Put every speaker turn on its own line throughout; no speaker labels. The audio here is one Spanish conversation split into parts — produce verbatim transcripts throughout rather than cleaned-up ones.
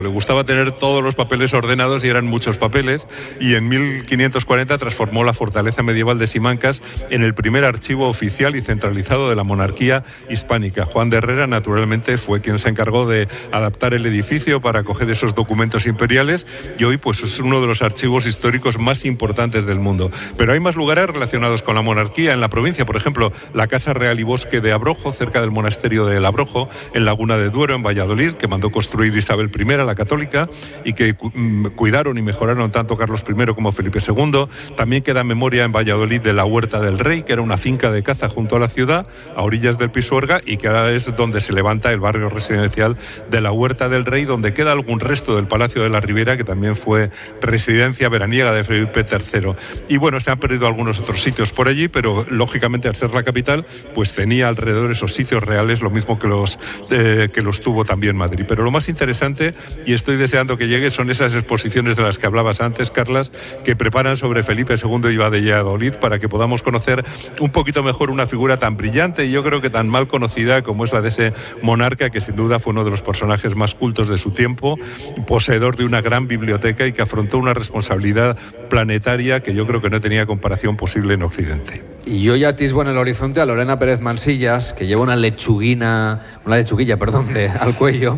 Le gustaba tener todos los papeles ordenados y eran muchos papeles, y en mil quinientos cuarenta transformó la fortaleza medieval de Simancas en el primer archivo oficial y centralizado de la monarquía hispánica. Juan de Herrera, naturalmente, fue quien se encargó de adaptar el edificio para acoger esos documentos imperiales, y hoy pues es uno de los archivos históricos más importantes del mundo. Pero hay más lugares relacionados con la monarquía en la provincia, por ejemplo, la Casa Real y Bosque de Abrojo, cerca del monasterio de Abrojo, en Laguna de Duero, en Valladolid, que mandó construir Isabel primera, la católica, y que cuidaron y mejoraron tanto Carlos primero como Felipe segundo. También queda memoria en Valladolid de la Huerta del Rey, que era una finca de caza junto a la ciudad, a orillas del Pisuerga, y que ahora es donde se levanta el barrio residencial de la Huerta del Rey, donde queda algún resto del Palacio de la Ribera, que también fue residencia veraniega de Felipe tercero. Y bueno, se han perdido algunos otros sitios por allí, pero lógicamente al ser la capital, pues tenía alrededor esos sitios reales, lo mismo que los, eh, que los tuvo también Madrid. Pero lo más interesante, y estoy deseando que llegue, son esas exposiciones de las que hablabas antes, Carlas, que preparan sobre Felipe segundo y Valladolid, para que podamos conocer un poquito mejor una figura tan brillante y yo creo que tan mal conocida como es la de ese monarca, que sin duda fue uno de los personajes más cultos de su tiempo, poseedor de una gran biblioteca y que afrontó una responsabilidad planetaria que yo creo que no tenía comparación posible en Occidente.
Y yo ya atisbo en el horizonte a Lorena Pérez Mansillas, que lleva una lechuguina, una lechuguilla, perdón, de, al cuello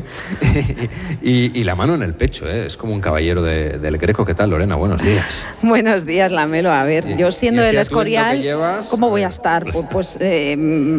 y, y la mano en el pecho, ¿eh? Es como un caballero de, del Greco. ¿Qué tal, Lorena? Buenos días.
Buenos días, Lamelo. A ver,
Sí.
yo siendo
¿Y ese
del
atuendo
Escorial,
que llevas?
¿cómo voy a estar? Pues, pues, eh,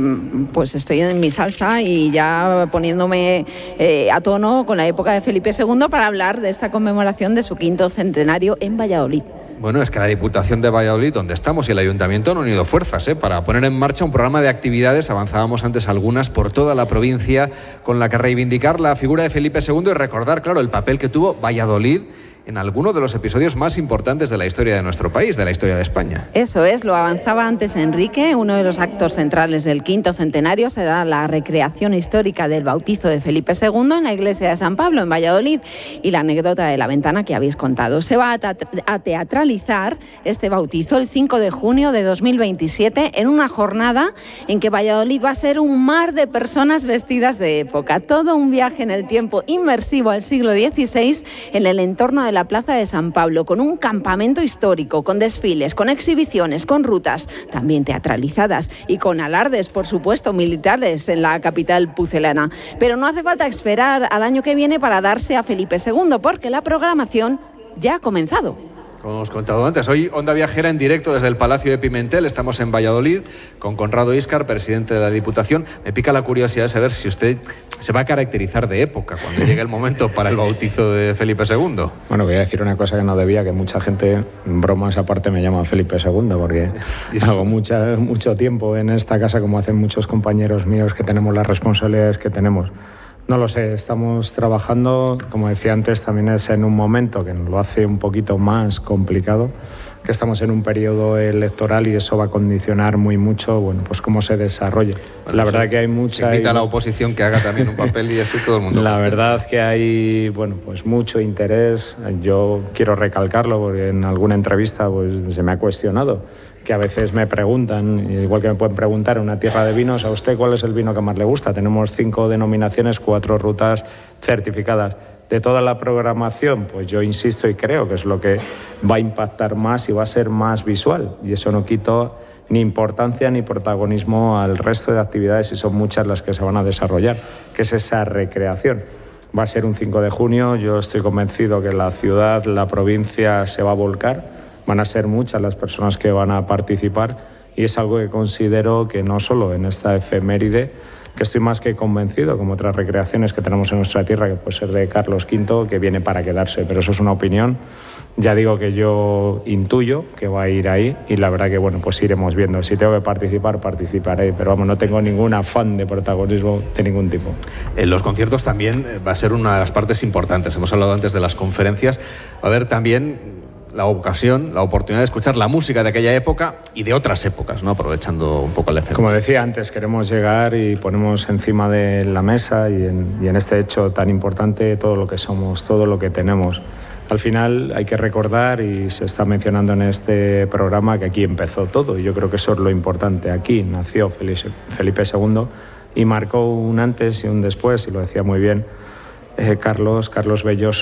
pues estoy en mi salsa y ya poniéndome eh, a tono con la época de Felipe segundo para hablar de esta conmemoración de su quinto centenario en Valladolid.
Bueno, es que la Diputación de Valladolid, donde estamos, y el Ayuntamiento han unido fuerzas ¿eh? para poner en marcha un programa de actividades, avanzábamos antes algunas, por toda la provincia, con la que reivindicar la figura de Felipe segundo y recordar, claro, el papel que tuvo Valladolid en alguno de los episodios más importantes de la historia de nuestro país, de la historia de España.
Eso es, lo avanzaba antes Enrique. Uno de los actos centrales del quinto centenario será la recreación histórica del bautizo de Felipe segundo en la iglesia de San Pablo, en Valladolid, y la anécdota de la ventana que habéis contado. Se va a teatralizar este bautizo el cinco de junio de dos mil veintisiete en una jornada en que Valladolid va a ser un mar de personas vestidas de época. Todo un viaje en el tiempo inmersivo al siglo dieciséis en el entorno de la Plaza de San Pablo, con un campamento histórico, con desfiles, con exhibiciones, con rutas también teatralizadas y con alardes, por supuesto, militares en la capital pucelana. Pero no hace falta esperar al año que viene para darse a Felipe segundo, porque la programación ya ha comenzado.
Como hemos contado antes, hoy Onda Viajera en directo desde el Palacio de Pimentel. Estamos en Valladolid con Conrado Íscar, presidente de la Diputación. Me pica la curiosidad de saber si usted se va a caracterizar de época cuando llegue el momento para el bautizo de Felipe segundo.
Bueno, voy a decir una cosa que no debía, que mucha gente, bromas aparte, me llama Felipe segundo, porque hago mucha, mucho tiempo en esta casa, como hacen muchos compañeros míos que tenemos las responsabilidades que tenemos. No lo sé, estamos trabajando, como decía antes, también es en un momento que nos lo hace un poquito más complicado, que estamos en un periodo electoral y eso va a condicionar muy mucho, bueno, pues cómo se desarrolle.
Bueno,
la verdad que hay mucha...
Se invita a la oposición que haga también un papel y así todo el mundo.
La verdad que hay, bueno, pues mucho interés. Yo quiero recalcarlo porque en alguna entrevista pues se me ha cuestionado, que a veces me preguntan, igual que me pueden preguntar en una tierra de vinos, ¿a usted cuál es el vino que más le gusta? Tenemos cinco denominaciones, cuatro rutas certificadas. De toda la programación, pues yo insisto y creo que es lo que va a impactar más y va a ser más visual. Y eso no quito ni importancia ni protagonismo al resto de actividades, y son muchas las que se van a desarrollar, que es esa recreación. Va a ser un cinco de junio, yo estoy convencido que la ciudad, la provincia se va a volcar. Van a ser muchas las personas que van a participar y es algo que considero que no solo en esta efeméride, que estoy más que convencido, como otras recreaciones que tenemos en nuestra tierra, que puede ser de Carlos quinto, que viene para quedarse, pero eso es una opinión. Ya digo que yo intuyo que va a ir ahí y la verdad que, bueno, pues iremos viendo. Si tengo que participar, participaré, pero vamos, no tengo ningún afán de protagonismo de ningún tipo.
En los conciertos también va a ser una de las partes importantes. Hemos hablado antes de las conferencias. Va a haber también la ocasión, la oportunidad de escuchar la música de aquella época y de otras épocas, ¿no? Aprovechando un poco el efecto.
Como decía antes, queremos llegar y ponemos encima de la mesa y en, y en este hecho tan importante todo lo que somos, todo lo que tenemos. Al final hay que recordar, y se está mencionando en este programa, que aquí empezó todo, y yo creo que eso es lo importante. Aquí nació Felipe segundo y marcó un antes y un después, y lo decía muy bien eh, Carlos, Carlos Belloso.